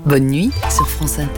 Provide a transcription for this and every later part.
Bonne nuit sur France Inter.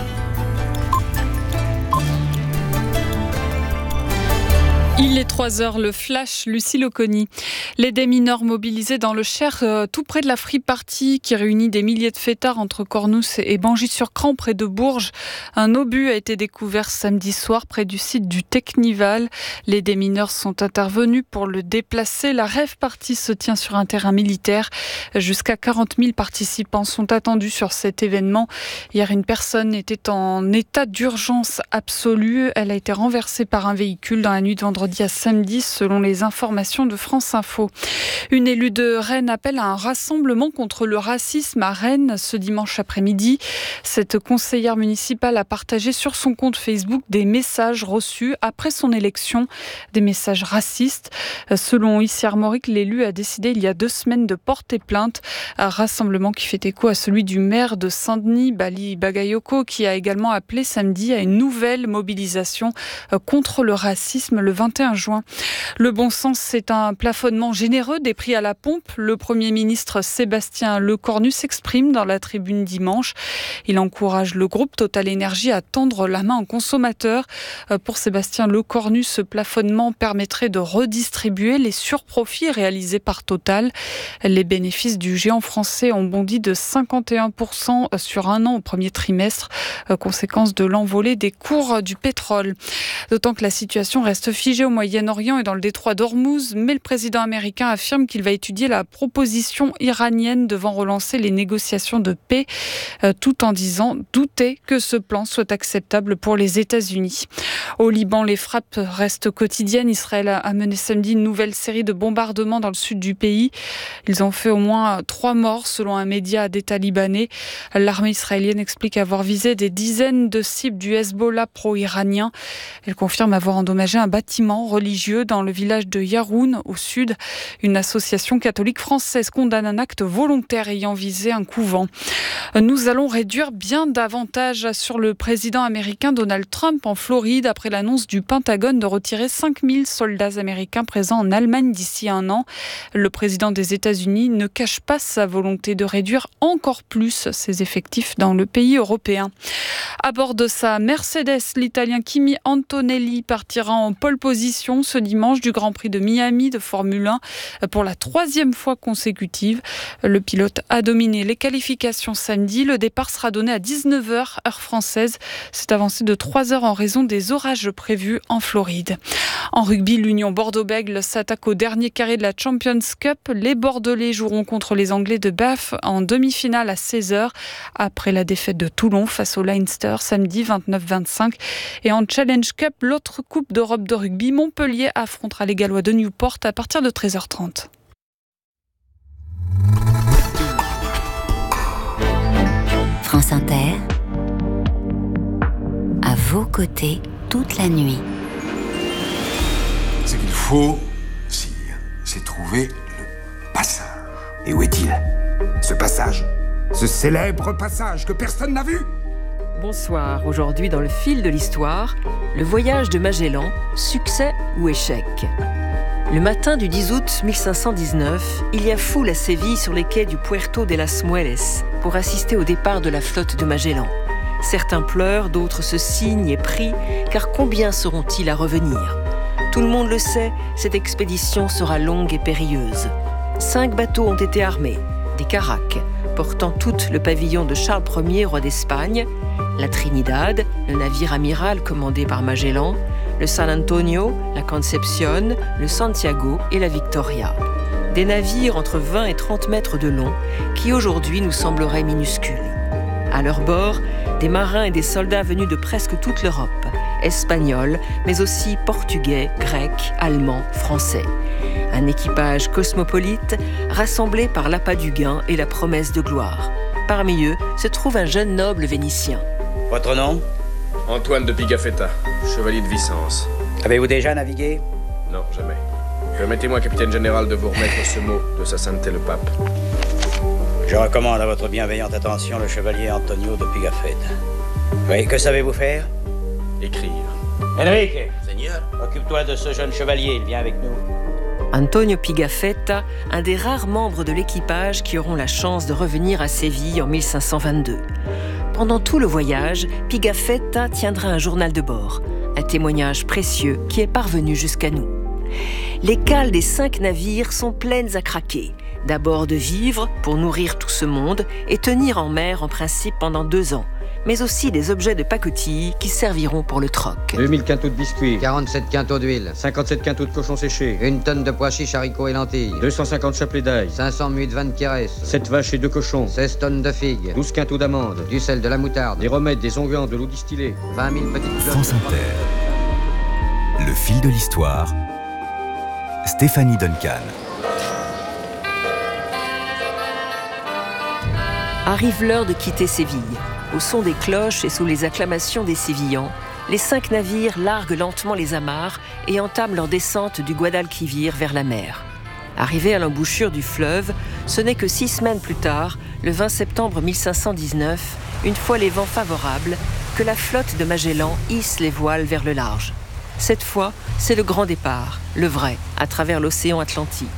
Il est 3h, le flash, Lucille Oconi. Les démineurs mobilisés dans le Cher, tout près de la Free Party, qui réunit des milliers de fêtards entre Cornousse et Bangis-sur-Cran, près de Bourges. Un obus a été découvert samedi soir près du site du Technival. Les démineurs sont intervenus pour le déplacer. La rave party se tient sur un terrain militaire. Jusqu'à 40 000 participants sont attendus sur cet événement. Hier, une personne était en état d'urgence absolue. Elle a été renversée par un véhicule dans la nuit de vendredi à samedi, selon les informations de France Info. Une élue de Rennes appelle à un rassemblement contre le racisme à Rennes ce dimanche après-midi. Cette conseillère municipale a partagé sur son compte Facebook des messages reçus après son élection, des messages racistes. Selon Issy Armorique, l'élu a décidé il y a 2 semaines de porter plainte. Un rassemblement qui fait écho à celui du maire de Saint-Denis, Bali Bagayoko, qui a également appelé samedi à une nouvelle mobilisation contre le racisme le 21 juin. Le bon sens, c'est un plafonnement généreux des prix à la pompe. Le Premier ministre Sébastien Lecornu s'exprime dans la tribune dimanche. Il encourage le groupe Total Énergie à tendre la main aux consommateurs. Pour Sébastien Lecornu, ce plafonnement permettrait de redistribuer les surprofits réalisés par Total. Les bénéfices du géant français ont bondi de 51% sur un an au premier trimestre, conséquence de l'envolée des cours du pétrole. D'autant que la situation reste figée au Moyen-Orient et dans le détroit d'Ormuz, mais le président américain affirme qu'il va étudier la proposition iranienne devant relancer les négociations de paix, tout en disant douter que ce plan soit acceptable pour les États-Unis. Au Liban, les frappes restent quotidiennes. Israël a mené samedi une nouvelle série de bombardements dans le sud du pays. Ils ont fait au moins 3 morts selon un média d'État libanais. L'armée israélienne explique avoir visé des dizaines de cibles du Hezbollah pro-iranien. Elle confirme avoir endommagé un bâtiment religieux dans le village de Yaroun, au sud. Une association catholique française condamne un acte volontaire ayant visé un couvent. Nous allons réduire bien davantage sur le président américain Donald Trump en Floride après l'annonce du Pentagone de retirer 5000 soldats américains présents en Allemagne d'ici 1 an. Le président des États-Unis ne cache pas sa volonté de réduire encore plus ses effectifs dans le pays européen. À bord de sa Mercedes, l'Italien Kimi Antonelli partira en pole position ce dimanche du Grand Prix de Miami de Formule 1 pour la 3e fois consécutive. Le pilote a dominé les qualifications samedi. Le départ sera donné à 19h, heure française. C'est avancé de 3 heures en raison des orages prévus en Floride. En rugby, l'Union Bordeaux-Bègles s'attaque au dernier carré de la Champions Cup. Les Bordelais joueront contre les Anglais de Bath en demi-finale à 16h après la défaite de Toulon face au Leinster samedi 29-25. Et en Challenge Cup, l'autre Coupe d'Europe de rugby, Montpellier affrontera les Gallois de Newport à partir de 13h30. France Inter, à vos côtés toute la nuit. Ce qu'il faut, sire, c'est trouver le passage. Et où est-il? Ce passage? Ce célèbre passage que personne n'a vu? Bonsoir, aujourd'hui dans le fil de l'histoire, le voyage de Magellan, succès ou échec. Le matin du 10 août 1519, il y a foule à Séville sur les quais du Puerto de las Mueles pour assister au départ de la flotte de Magellan. Certains pleurent, d'autres se signent et prient, car combien seront-ils à revenir? Tout le monde le sait, cette expédition sera longue et périlleuse. 5 bateaux ont été armés, des caraques, portant toutes le pavillon de Charles Ier, roi d'Espagne, la Trinidad, le navire amiral commandé par Magellan, le San Antonio, la Concepción, le Santiago et la Victoria. Des navires entre 20 et 30 mètres de long qui aujourd'hui nous sembleraient minuscules. À leur bord, des marins et des soldats venus de presque toute l'Europe, espagnols, mais aussi portugais, grecs, allemands, français. Un équipage cosmopolite rassemblé par l'appât du gain et la promesse de gloire. Parmi eux se trouve un jeune noble vénitien. Votre nom? Antoine de Pigafetta, chevalier de Vicence. Avez-vous déjà navigué? Non, jamais. Permettez-moi, capitaine général, de vous remettre ce mot de sa sainteté le pape. Je recommande à votre bienveillante attention le chevalier Antonio de Pigafetta. Oui, que savez-vous faire? Écrire. Enrique, Seigneur, occupe-toi de ce jeune chevalier, il vient avec nous. Antonio Pigafetta, un des rares membres de l'équipage qui auront la chance de revenir à Séville en 1522. Pendant tout le voyage, Pigafetta tiendra un journal de bord, un témoignage précieux qui est parvenu jusqu'à nous. Les cales des 5 navires sont pleines à craquer. D'abord de vivres pour nourrir tout ce monde et tenir en mer en principe pendant 2 ans, mais aussi des objets de pacotille qui serviront pour le troc. 2000 quintaux de biscuits, 47 quintaux d'huile, 57 quintaux de cochons séchés, 1 tonne de pois chiches, haricots et lentilles, 250 chapelets d'ail, 500 muids de vin de Quérès, 7 vaches et 2 cochons, 16 tonnes de figues, 12 quintaux d'amandes, du sel, de la moutarde, des remèdes, des onguents, de l'eau distillée, 20 000 petites cloches. France Inter. Le fil de l'histoire. Stéphanie Duncan. Arrive l'heure de quitter Séville. Au son des cloches et sous les acclamations des Sévillans, les 5 navires larguent lentement les amarres et entament leur descente du Guadalquivir vers la mer. Arrivés à l'embouchure du fleuve, ce n'est que 6 semaines plus tard, le 20 septembre 1519, une fois les vents favorables, que la flotte de Magellan hisse les voiles vers le large. Cette fois, c'est le grand départ, le vrai, à travers l'océan Atlantique.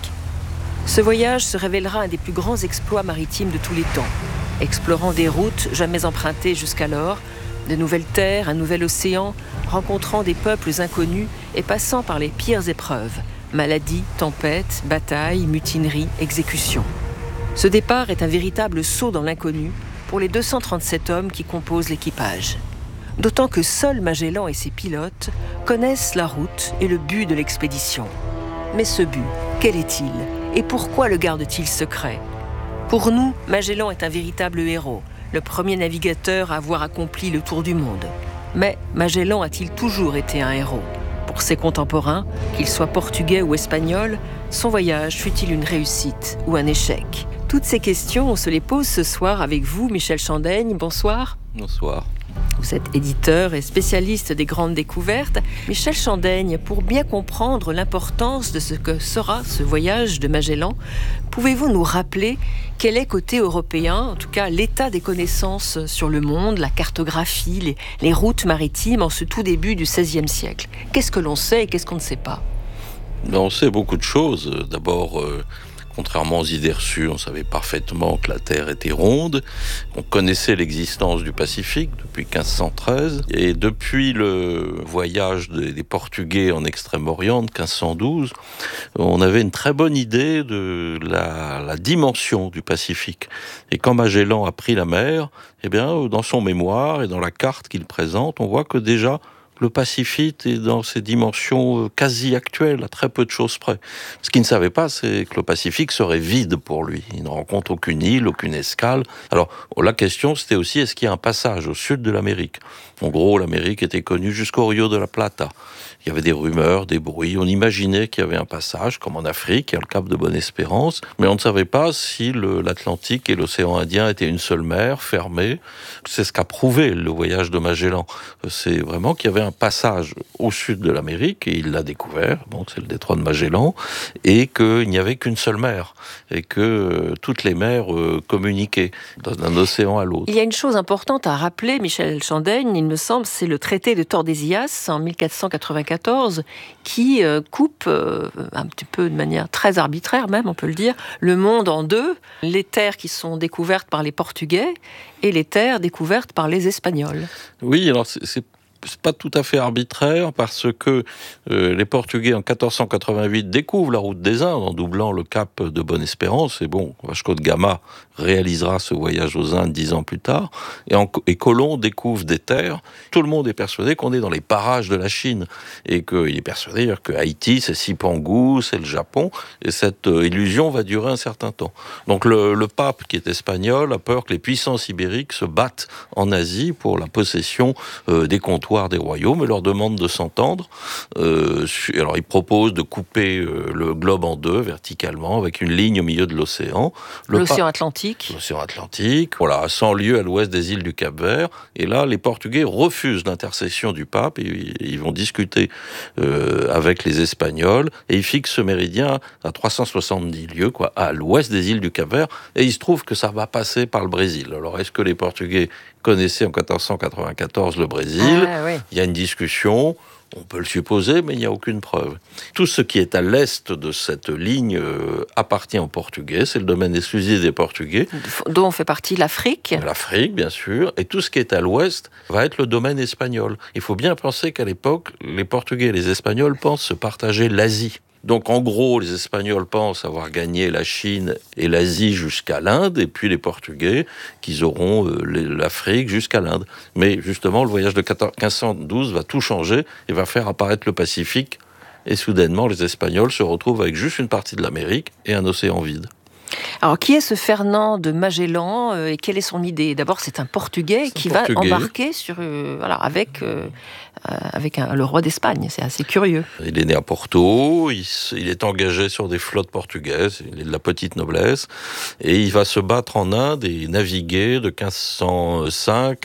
Ce voyage se révélera un des plus grands exploits maritimes de tous les temps. Explorant des routes jamais empruntées jusqu'alors, de nouvelles terres, un nouvel océan, rencontrant des peuples inconnus et passant par les pires épreuves, maladies, tempêtes, batailles, mutineries, exécutions. Ce départ est un véritable saut dans l'inconnu pour les 237 hommes qui composent l'équipage. D'autant que seuls Magellan et ses pilotes connaissent la route et le but de l'expédition. Mais ce but, quel est-il ? Et pourquoi le garde-t-il secret ? Pour nous, Magellan est un véritable héros, le premier navigateur à avoir accompli le tour du monde. Mais Magellan a-t-il toujours été un héros ? Pour ses contemporains, qu'ils soient portugais ou espagnols, son voyage fut-il une réussite ou un échec ? Toutes ces questions, on se les pose ce soir avec vous, Michel Chandaigne. Bonsoir. Bonsoir. Vous êtes éditeur et spécialiste des grandes découvertes. Michel Chandaigne, pour bien comprendre l'importance de ce que sera ce voyage de Magellan, pouvez-vous nous rappeler quel est côté européen, en tout cas l'état des connaissances sur le monde, la cartographie, les routes maritimes en ce tout début du XVIe siècle ? Qu'est-ce que l'on sait et qu'est-ce qu'on ne sait pas ? On sait beaucoup de choses. D'abord, contrairement aux idées reçues, on savait parfaitement que la Terre était ronde. On connaissait l'existence du Pacifique depuis 1513. Et depuis le voyage des Portugais en Extrême-Orient de 1512, on avait une très bonne idée de la dimension du Pacifique. Et quand Magellan a pris la mer, eh bien, dans son mémoire et dans la carte qu'il présente, on voit que déjà, le Pacifique est dans ses dimensions quasi actuelles, à très peu de choses près. Ce qu'il ne savait pas, c'est que le Pacifique serait vide pour lui. Il ne rencontre aucune île, aucune escale. Alors, la question, c'était aussi, est-ce qu'il y a un passage au sud de l'Amérique ? En gros, l'Amérique était connue jusqu'au Rio de la Plata. Il y avait des rumeurs, des bruits. On imaginait qu'il y avait un passage, comme en Afrique, il y a le cap de Bonne-Espérance. Mais on ne savait pas si l'Atlantique et l'océan Indien étaient une seule mer, fermée. C'est ce qu'a prouvé le voyage de Magellan. C'est vraiment qu'il y avait un passage au sud de l'Amérique, et il l'a découvert, donc c'est le détroit de Magellan, et qu'il n'y avait qu'une seule mer, et que toutes les mers communiquaient d'un océan à l'autre. Il y a une chose importante à rappeler, Michel Chandaigne, il me semble, c'est le traité de Tordesillas en 1494, qui coupe un petit peu de manière très arbitraire même, on peut le dire, le monde en deux, les terres qui sont découvertes par les Portugais et les terres découvertes par les Espagnols. Oui, alors c'est pas tout à fait arbitraire parce que les Portugais en 1488 découvrent la route des Indes en doublant le cap de Bonne-Espérance, et bon, Vasco de Gama réalisera ce voyage aux Indes 10 ans plus tard, et Colomb découvre des terres. Tout le monde est persuadé qu'on est dans les parages de la Chine, et qu'il est persuadé que Haïti, c'est Cipangu, c'est le Japon, et cette illusion va durer un certain temps. Donc le pape, qui est espagnol, a peur que les puissances ibériques se battent en Asie pour la possession des comptoirs des royaumes, et leur demande de s'entendre. Alors il propose de couper le globe en deux verticalement avec une ligne au milieu de l'océan. L'océan Atlantique. L'océan Atlantique, voilà, à 100 lieues à l'ouest des îles du Cap-Vert. Et là, les Portugais refusent l'intercession du pape, et ils vont discuter avec les Espagnols, et ils fixent ce méridien à 370 lieues, à l'ouest des îles du Cap-Vert, et il se trouve que ça va passer par le Brésil. Alors est-ce que les Portugais connaissaient en 1494 le Brésil ? Oui. Il y a une discussion. On peut le supposer, mais il n'y a aucune preuve. Tout ce qui est à l'est de cette ligne appartient aux Portugais. C'est le domaine exclusif des Portugais. Dont fait partie l'Afrique. L'Afrique, bien sûr. Et tout ce qui est à l'ouest va être le domaine espagnol. Il faut bien penser qu'à l'époque, les Portugais et les Espagnols pensent se partager l'Asie. Donc en gros, les Espagnols pensent avoir gagné la Chine et l'Asie jusqu'à l'Inde, et puis les Portugais qu'ils auront l'Afrique jusqu'à l'Inde. Mais justement, le voyage de 1512 va tout changer et va faire apparaître le Pacifique. Et soudainement, les Espagnols se retrouvent avec juste une partie de l'Amérique et un océan vide. Alors, qui est ce Fernand de Magellan et quelle est son idée ? D'abord, c'est un Portugais qui va embarquer avec le roi d'Espagne. C'est assez curieux. Il est né à Porto, il est engagé sur des flottes portugaises, il est de la petite noblesse, et il va se battre en Inde et naviguer de 1505 à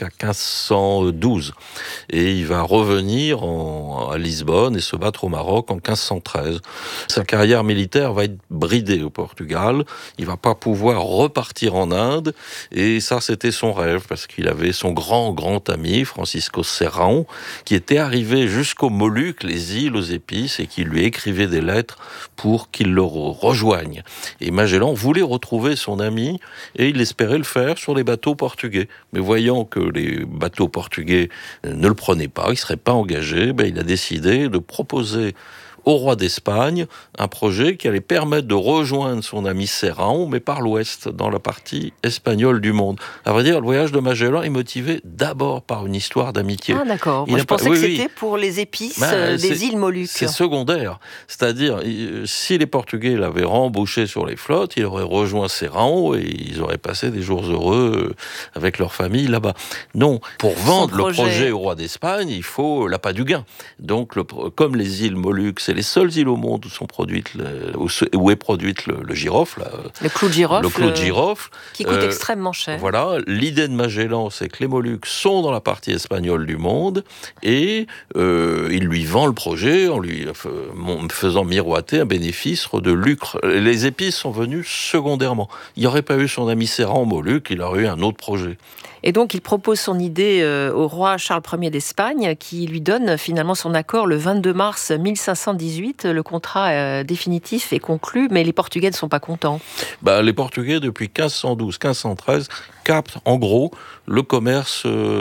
1512. Et il va revenir à Lisbonne et se battre au Maroc en 1513. Sa carrière militaire va être bridée au Portugal. Il va pas pouvoir repartir en Inde, et ça c'était son rêve, parce qu'il avait son grand ami, Francisco Serrão, qui était arrivé jusqu'aux Moluques, les îles aux épices, et qui lui écrivait des lettres pour qu'il le rejoigne. Et Magellan voulait retrouver son ami, et il espérait le faire sur les bateaux portugais. Mais voyant que les bateaux portugais ne le prenaient pas, il ne serait pas engagé, il a décidé de proposer au roi d'Espagne un projet qui allait permettre de rejoindre son ami Serrão, mais par l'ouest, dans la partie espagnole du monde. À vrai dire, le voyage de Magellan est motivé d'abord par une histoire d'amitié. Ah d'accord, moi je pensais que c'était pour les épices des îles Moluques. C'est secondaire, c'est-à-dire, si les Portugais l'avaient rembouché sur les flottes, il aurait rejoint Serrão et ils auraient passé des jours heureux avec leur famille là-bas. Non, pour vendre le projet au roi d'Espagne, il faut l'appât du gain. Donc, comme les îles Moluques, c'est les seules îles au monde où est produite le girofle. Le clou de girofle. Le clou de girofle. Qui coûte extrêmement cher. Voilà. L'idée de Magellan, c'est que les Moluques sont dans la partie espagnole du monde, et il lui vend le projet en lui faisant miroiter un bénéfice de lucre. Les épices sont venues secondairement. Il n'y aurait pas eu son ami Serrán aux Moluques, il aurait eu un autre projet. Et donc, il propose son idée au roi Charles Ier d'Espagne, qui lui donne finalement son accord le 22 mars 1518. Le contrat définitif est conclu, mais les Portugais ne sont pas contents. Les Portugais, depuis 1512-1513, captent en gros le commerce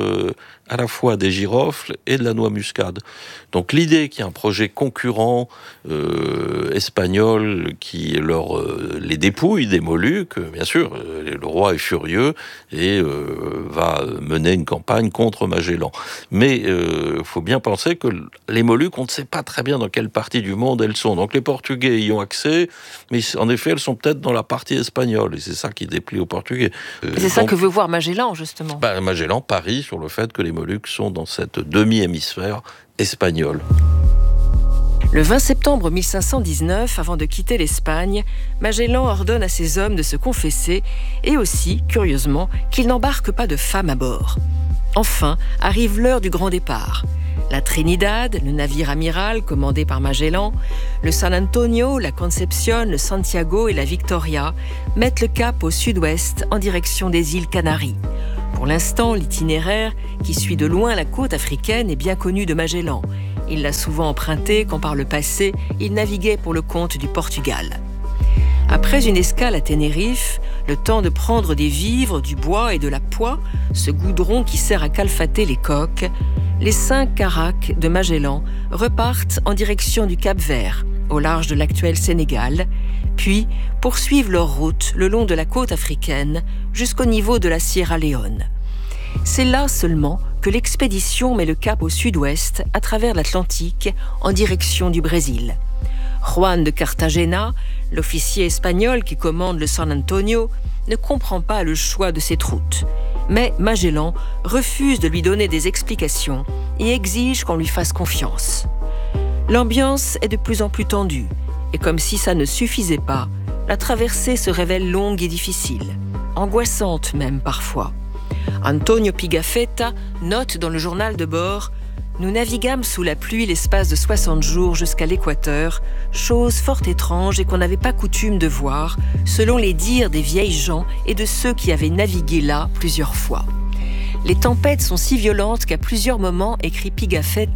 à la fois des girofles et de la noix muscade. Donc l'idée qu'il y a un projet concurrent espagnol qui les dépouille des Moluques, bien sûr, le roi est furieux et va mener une campagne contre Magellan. Mais il faut bien penser que les Moluques, on ne sait pas très bien dans quelle partie du monde elles sont. Donc les Portugais y ont accès, mais en effet, elles sont peut-être dans la partie espagnole, et c'est ça qui déplie aux Portugais. C'est ça que veut voir Magellan, justement. Magellan parie sur le fait que les Moluques sont dans cette demi-hémisphère espagnole. Le 20 septembre 1519, avant de quitter l'Espagne, Magellan ordonne à ses hommes de se confesser et aussi, curieusement, qu'ils n'embarquent pas de femmes à bord. Enfin, arrive l'heure du grand départ. La Trinidad, le navire amiral commandé par Magellan, le San Antonio, la Concepción, le Santiago et la Victoria mettent le cap au sud-ouest en direction des îles Canaries. Pour l'instant, l'itinéraire, qui suit de loin la côte africaine, est bien connu de Magellan. Il l'a souvent emprunté quand par le passé, il naviguait pour le compte du Portugal. Après une escale à Tenerife, le temps de prendre des vivres, du bois et de la poix, ce goudron qui sert à calfater les coques, les 5 caracs de Magellan repartent en direction du Cap-Vert, au large de l'actuel Sénégal, puis poursuivent leur route le long de la côte africaine jusqu'au niveau de la Sierra Leone. C'est là seulement que l'expédition met le cap au sud-ouest à travers l'Atlantique en direction du Brésil. Juan de Cartagena, l'officier espagnol qui commande le San Antonio, ne comprend pas le choix de cette route. Mais Magellan refuse de lui donner des explications et exige qu'on lui fasse confiance. L'ambiance est de plus en plus tendue, et comme si ça ne suffisait pas, la traversée se révèle longue et difficile, angoissante même parfois. Antonio Pigafetta note dans le journal de bord « Nous naviguâmes sous la pluie l'espace de 60 jours jusqu'à l'équateur, chose fort étrange et qu'on n'avait pas coutume de voir, selon les dires des vieilles gens et de ceux qui avaient navigué là plusieurs fois. Les tempêtes sont si violentes qu'à plusieurs moments, écrit Pigafetta,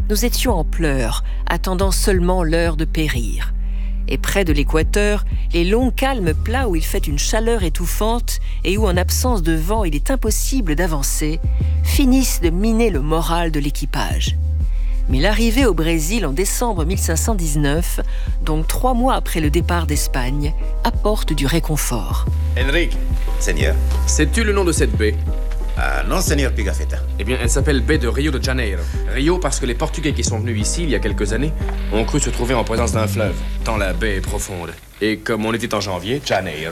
nous étions en pleurs, attendant seulement l'heure de périr. Et près de l'équateur, les longs calmes plats où il fait une chaleur étouffante et où, en absence de vent, il est impossible d'avancer, finissent de miner le moral de l'équipage. Mais l'arrivée au Brésil en décembre 1519, donc 3 mois après le départ d'Espagne, apporte du réconfort. Henrique, Seigneur. sais-tu le nom de cette baie? Ah non, Seigneur Pigafetta. Eh bien, elle s'appelle baie de Rio de Janeiro. Rio parce que les Portugais qui sont venus ici il y a quelques années ont cru se trouver en présence d'un fleuve, tant la baie est profonde. Et comme on était en janvier, Janeiro.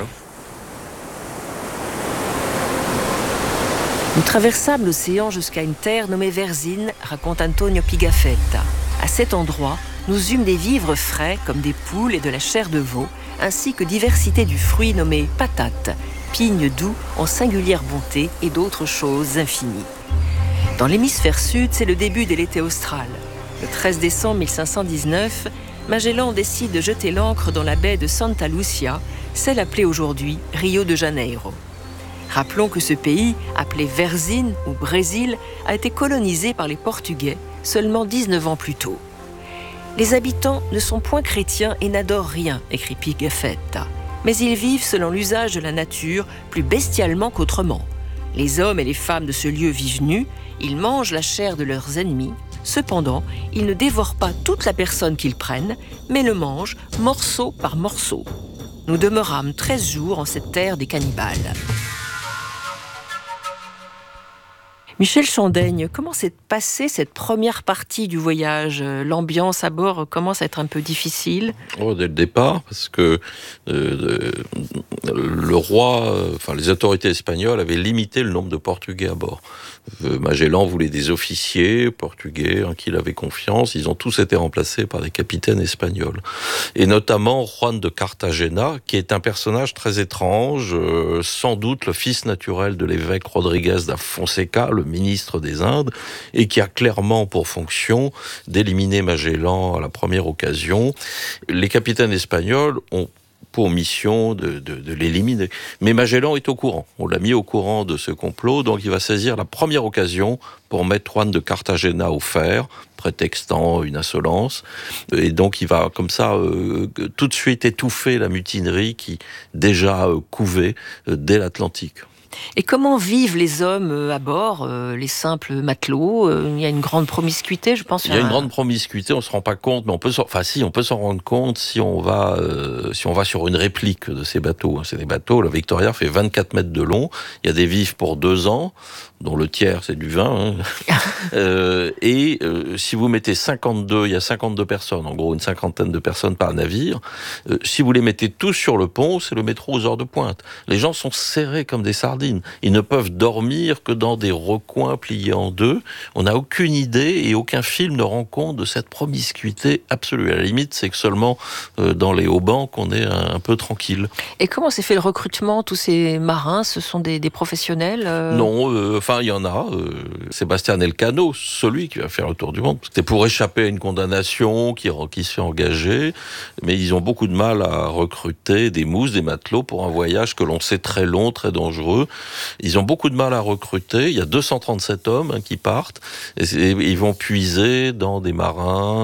Nous traversâmes l'océan jusqu'à une terre nommée Versine, raconte Antonio Pigafetta. À cet endroit, nous eûmes des vivres frais comme des poules et de la chair de veau, ainsi que diversité du fruit nommé patate, pigne doux en singulière bonté et d'autres choses infinies. Dans l'hémisphère sud, c'est le début de l'été austral. Le 13 décembre 1519, Magellan décide de jeter l'ancre dans la baie de Santa Lucia, celle appelée aujourd'hui Rio de Janeiro. Rappelons que ce pays, appelé Versine ou Brésil, a été colonisé par les Portugais seulement 19 ans plus tôt. Les habitants ne sont point chrétiens et n'adorent rien, écrit Pigafetta. Mais ils vivent selon l'usage de la nature plus bestialement qu'autrement. Les hommes et les femmes de ce lieu vivent nus, ils mangent la chair de leurs ennemis. Cependant, ils ne dévorent pas toute la personne qu'ils prennent, mais le mangent morceau par morceau. Nous demeurâmes 13 jours en cette terre des cannibales. Michel Chandaigne, comment s'est passée cette première partie du voyage? L'ambiance à bord commence à être un peu difficile. Dès le départ, parce que le roi, les autorités espagnoles avaient limité le nombre de Portugais à bord. Magellan voulait des officiers portugais en qui il avait confiance. Ils ont tous été remplacés par des capitaines espagnols. Et notamment Juan de Cartagena, qui est un personnage très étrange, sans doute le fils naturel de l'évêque Rodriguez da Fonseca, le ministre des Indes, et qui a clairement pour fonction d'éliminer Magellan à la première occasion. Les capitaines espagnols ont pour mission de l'éliminer. Mais Magellan est au courant. On l'a mis au courant de ce complot, donc il va saisir la première occasion pour mettre Juan de Cartagena au fer, prétextant une insolence. Et donc il va comme ça tout de suite étouffer la mutinerie qui déjà couvait dès l'Atlantique. Et comment vivent les hommes à bord, les simples matelots? Il y a une grande promiscuité, je pense. Il y a une grande promiscuité, on se rend pas compte, mais on peut s'en rendre compte si on va sur une réplique de ces bateaux. C'est des bateaux, la Victoria fait 24 mètres de long, il y a des vivres pour 2 ans, dont le tiers c'est du vin. Si vous mettez 52, il y a 52 personnes, en gros une cinquantaine de personnes par navire, si vous les mettez tous sur le pont, c'est le métro aux heures de pointe. Les gens sont serrés comme des sardines. Ils ne peuvent dormir que dans des recoins pliés en deux. On n'a aucune idée et aucun film ne rend compte de cette promiscuité absolue. À la limite, c'est que seulement dans les haubans qu'on est un peu tranquille. Et comment s'est fait le recrutement? Tous ces marins, ce sont des professionnels Non, il y en a. Sébastien Elcano, celui qui va faire le tour du monde. C'était pour échapper à une condamnation qui se fait engager. Mais ils ont beaucoup de mal à recruter des mousses, des matelots pour un voyage que l'on sait très long, très dangereux. Ils ont beaucoup de mal à recruter. Il y a 237 hommes qui partent. Et ils vont puiser dans des marins